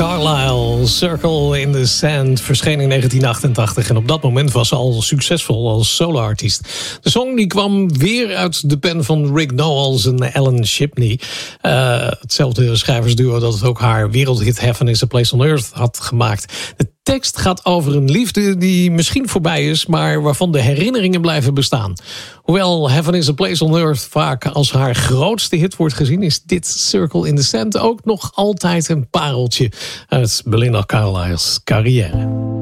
Carlisle, Circle in the Sand, verscheen in 1988 en op dat moment was ze al succesvol als soloartiest. De song die kwam weer uit de pen van Rick Nowels en Alan Shipney. Hetzelfde schrijversduo dat het ook haar wereldhit Heaven is a Place on Earth had gemaakt. De tekst gaat over een liefde die misschien voorbij is, maar waarvan de herinneringen blijven bestaan. Hoewel Heaven is a Place on Earth vaak als haar grootste hit wordt gezien, is dit Circle in the Sand ook nog altijd een pareltje uit Belinda Carlisle's carrière.